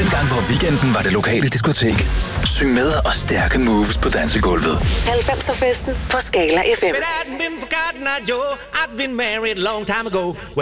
Dengang hvor weekenden var det lokale diskotek. Syng med og stærke moves på dansegulvet. 90'er festen på Skala FM. But I hadn't been forgotten, Joe. I've been married a long time ago.